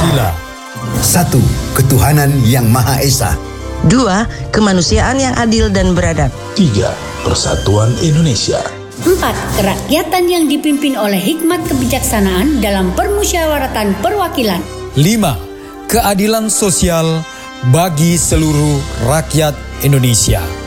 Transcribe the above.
Pancasila. 1. Ketuhanan Yang Maha Esa. 2. Kemanusiaan yang adil dan beradab. 3. Persatuan Indonesia. 4. Kerakyatan yang dipimpin oleh hikmat kebijaksanaan dalam permusyawaratan perwakilan. 5. Keadilan sosial bagi seluruh rakyat Indonesia.